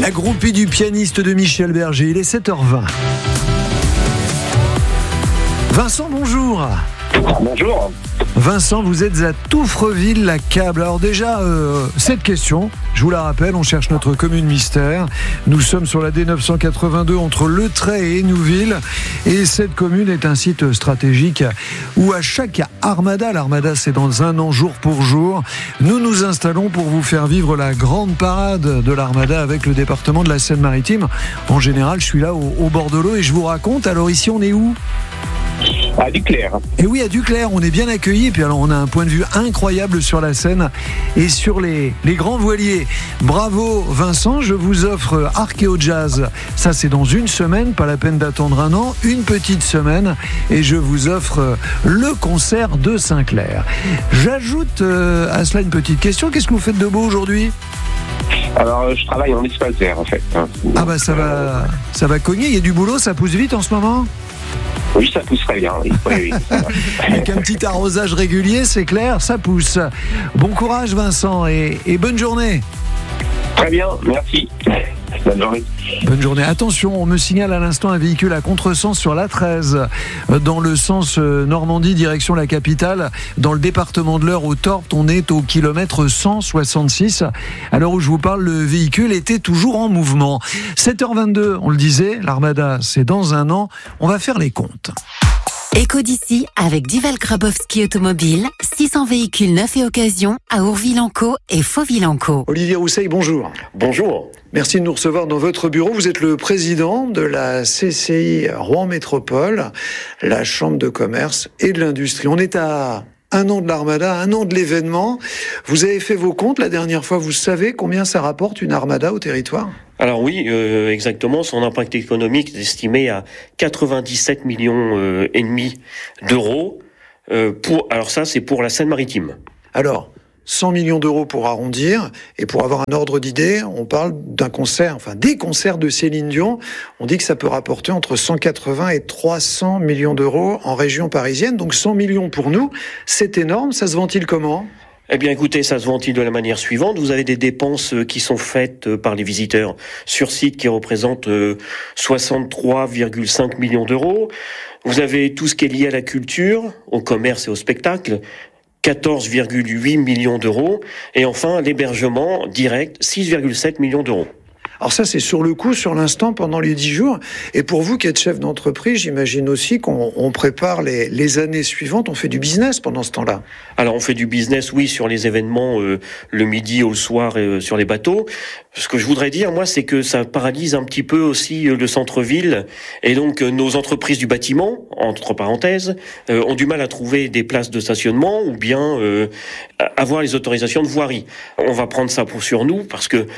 La groupie du pianiste de Michel Berger, il est 7h20. Vincent, bonjour. Bonjour. Vincent, vous êtes à Touffreville-la-Câble. Alors déjà, cette question, je vous la rappelle, on cherche notre commune mystère. Nous sommes sur la D982 entre Le Trait et Hénouville. Et cette commune est un site stratégique où à chaque Armada, l'Armada c'est dans un an jour pour jour, nous nous installons pour vous faire vivre la grande parade de l'Armada avec le département de la Seine-Maritime. En général, je suis là au bord de l'eau et je vous raconte. Alors ici, on est où ? À Duclair. Et oui, à Duclair, on est bien accueillis. Et puis alors, on a un point de vue incroyable sur la Seine et sur les grands voiliers. Bravo Vincent, je vous offre Archéo Jazz. Ça, c'est dans une semaine, pas la peine d'attendre un an, une petite semaine. Et je vous offre le concert de Sinclair. J'ajoute à cela une petite question. Qu'est-ce que vous faites de beau aujourd'hui ? Alors, je travaille en espace vert, en fait. Ah bah ça va cogner. Il y a du boulot, ça pousse vite en ce moment ? Oui, ça pousse très bien. Oui, ça va. Avec un petit arrosage régulier, c'est clair, ça pousse. Bon courage Vincent et bonne journée. Très bien, merci. Bonne journée. Bonne journée. Attention, on me signale à l'instant un véhicule à contresens sur l'A13 dans le sens Normandie, direction la capitale. Dans le département de l'Eure, au Torpt, on est au kilomètre 166. À l'heure où je vous parle, le véhicule était toujours en mouvement. 7h22, on le disait, l'Armada, c'est dans un an. On va faire les comptes. Éco d'ici avec Duval Grabowski Automobile, 600 véhicules neufs et occasion à Ourville-en-Caux et Fauville-en-Caux. Olivier Rousseil, bonjour. Bonjour. Merci de nous recevoir dans votre bureau. Vous êtes le président de la CCI Rouen Métropole, la Chambre de commerce et de l'industrie. On est à un an de l'Armada, un an de l'événement. Vous avez fait vos comptes la dernière fois. Vous savez combien ça rapporte une Armada au territoire ? Alors oui, exactement. Son impact économique est estimé à 97 millions et demi d'euros. Alors ça, c'est pour la Seine-Maritime. Alors, 100 millions d'euros pour arrondir, et pour avoir un ordre d'idée, on parle d'un concert, des concerts de Céline Dion. On dit que ça peut rapporter entre 180 et 300 millions d'euros en région parisienne. Donc 100 millions pour nous, c'est énorme. Ça se ventile comment ? Eh bien, écoutez, ça se ventile de la manière suivante. Vous avez des dépenses qui sont faites par les visiteurs sur site qui représentent 63,5 millions d'euros. Vous avez tout ce qui est lié à la culture, au commerce et au spectacle, 14,8 millions d'euros. Et enfin, l'hébergement direct, 6,7 millions d'euros. Alors ça, c'est sur le coup, sur l'instant, pendant les 10 jours. Et pour vous qui êtes chef d'entreprise, j'imagine aussi qu'on prépare les années suivantes. On fait du business pendant ce temps-là. Alors, on fait du business, oui, sur les événements le midi ou le soir sur les bateaux. Ce que je voudrais dire, moi, c'est que ça paralyse un petit peu aussi le centre-ville. Et donc, nos entreprises du bâtiment, entre parenthèses, ont du mal à trouver des places de stationnement ou bien avoir les autorisations de voirie. On va prendre ça sur nous parce que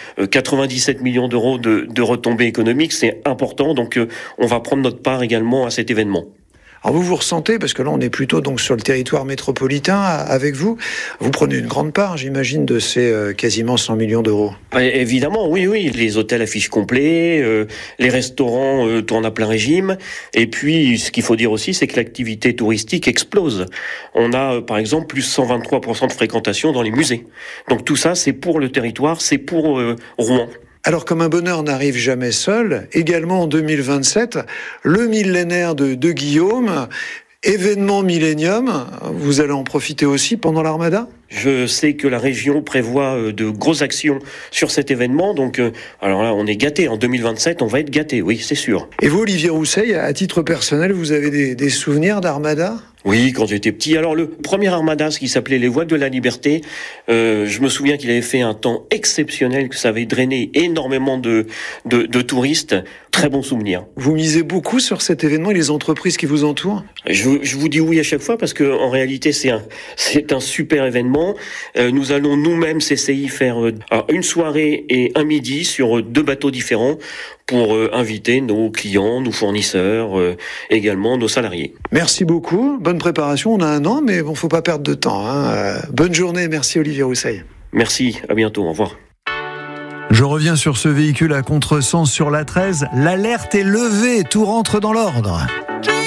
97 millions d'euros de retombées économiques, c'est important. Donc, on va prendre notre part également à cet événement. Alors vous ressentez, parce que là on est plutôt donc sur le territoire métropolitain avec vous prenez une grande part, j'imagine, de ces quasiment 100 millions d'euros. Évidemment, oui, les hôtels affichent complet, les restaurants tournent à plein régime, et puis ce qu'il faut dire aussi, c'est que l'activité touristique explose. On a par exemple plus 123% de fréquentation dans les musées. Donc tout ça, c'est pour le territoire, c'est pour Rouen. Alors, comme un bonheur n'arrive jamais seul, également en 2027, le millénaire de Guillaume, événement millénium, vous allez en profiter aussi pendant l'Armada ? Je sais que la région prévoit de grosses actions sur cet événement, donc alors là on est gâtés. En 2027 on va être gâtés, oui c'est sûr. Et vous Olivier Rousseil, à titre personnel, vous avez des souvenirs d'Armada ? Oui, quand j'étais petit. Alors le premier Armada, ce qui s'appelait les Voiles de la Liberté, je me souviens qu'il avait fait un temps exceptionnel, que ça avait drainé énormément de touristes. Très bon souvenir. Vous misez beaucoup sur cet événement et les entreprises qui vous entourent ? Je vous dis oui à chaque fois parce que en réalité c'est un super événement. Nous allons nous-mêmes CCI faire une soirée et un midi sur 2 bateaux différents pour inviter nos clients, nos fournisseurs, également nos salariés. Merci beaucoup. Bonne préparation. On a un an, mais bon, faut pas perdre de temps. Bonne journée. Merci Olivier Rousseil. Merci. À bientôt. Au revoir. Je reviens sur ce véhicule à contresens sur l'A13. L'alerte est levée. Tout rentre dans l'ordre.